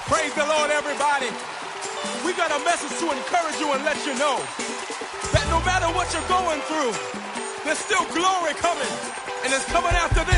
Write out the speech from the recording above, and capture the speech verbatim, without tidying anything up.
Praise the Lord, everybody. We got a message to encourage you and let you know that no matter what you're going through, there's still glory coming, and it's coming after this.